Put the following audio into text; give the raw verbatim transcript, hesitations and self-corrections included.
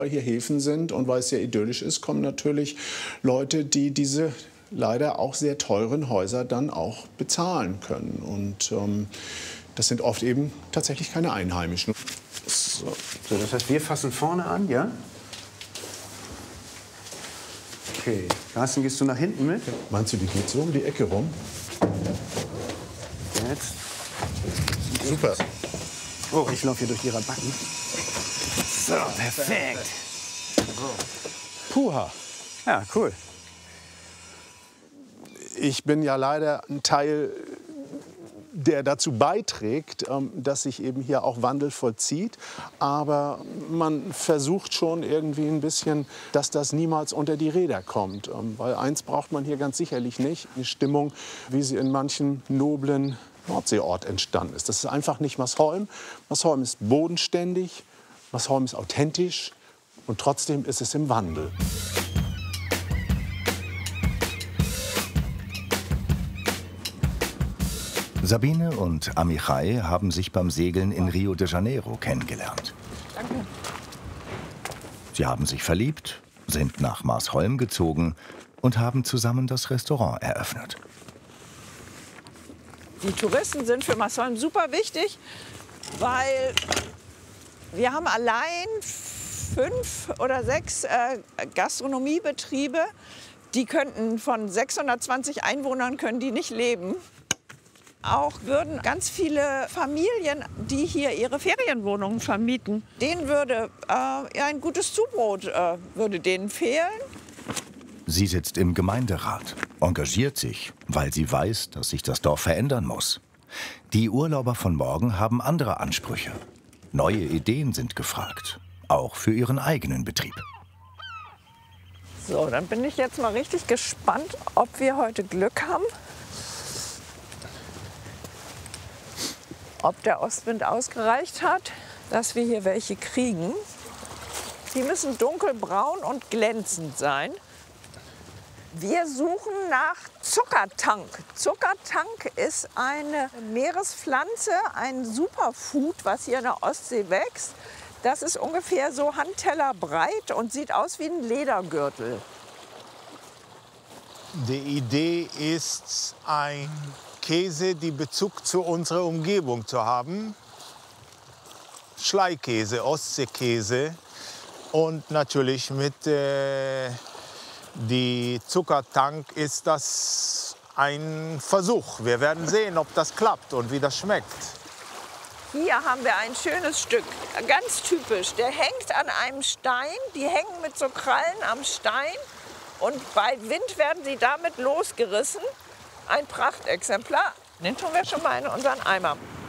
Weil hier Häfen sind und weil es sehr idyllisch ist, kommen natürlich Leute, die diese leider auch sehr teuren Häuser dann auch bezahlen können. Und ähm, das sind oft eben tatsächlich keine Einheimischen. So. So, das heißt, wir fassen vorne an, ja? Okay. Carsten, gehst du nach hinten mit? Meinst du, die geht so um die Ecke rum? Jetzt. Super. Oh, ich laufe hier durch die Rabatten. So, perfekt. Puha. Ja, cool. Ich bin ja leider ein Teil, der dazu beiträgt, dass sich eben hier auch Wandel vollzieht. Aber man versucht schon irgendwie ein bisschen, dass das niemals unter die Räder kommt. Weil eins braucht man hier ganz sicherlich nicht, eine Stimmung, wie sie in manchen noblen Nordseeort entstanden ist. Das ist einfach nicht Masholm. Masholm ist bodenständig, Masholm ist authentisch und trotzdem ist es im Wandel. Sabine und Amichai haben sich beim Segeln in Rio de Janeiro kennengelernt. Danke. Sie haben sich verliebt, sind nach Marsholm gezogen und haben zusammen das Restaurant eröffnet. Die Touristen sind für Marsholm super wichtig, weil wir haben allein fünf oder sechs äh, Gastronomiebetriebe. Die könnten von sechshundertzwanzig Einwohnern können die nicht leben. Auch würden ganz viele Familien, die hier ihre Ferienwohnungen vermieten, denen würde äh, ein gutes Zubrot äh, würde denen fehlen. Sie sitzt im Gemeinderat, engagiert sich, weil sie weiß, dass sich das Dorf verändern muss. Die Urlauber von morgen haben andere Ansprüche. Neue Ideen sind gefragt, auch für ihren eigenen Betrieb. So, dann bin ich jetzt mal richtig gespannt, ob wir heute Glück haben. Ob der Ostwind ausgereicht hat, dass wir hier welche kriegen. Die müssen dunkelbraun und glänzend sein. Wir suchen nach Zuckertank. Zuckertank ist eine Meerespflanze, ein Superfood, was hier in der Ostsee wächst. Das ist ungefähr so handtellerbreit und sieht aus wie ein Ledergürtel. Die Idee ist, ein Käse, die Bezug zu unserer Umgebung zu haben. Schleikäse, Ostseekäse und natürlich mit äh, die Zuckertank ist das ein Versuch. Wir werden sehen, ob das klappt und wie das schmeckt. Hier haben wir ein schönes Stück, ganz typisch. Der hängt an einem Stein, die hängen mit so Krallen am Stein und bei Wind werden sie damit losgerissen. Ein Prachtexemplar. Den tun wir schon mal in unseren Eimer.